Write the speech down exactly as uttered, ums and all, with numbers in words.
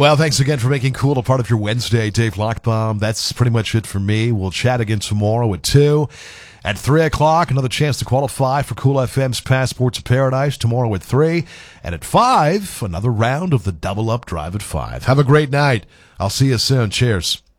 Well, thanks again for making Cool a part of your Wednesday, Dave Lockbaum. That's pretty much it for me. We'll chat again tomorrow at two. At three o'clock, another chance to qualify for Cool F M's Passport to Paradise tomorrow at three. And at five, another round of the Double Up Drive at five. Have a great night. I'll see you soon. Cheers.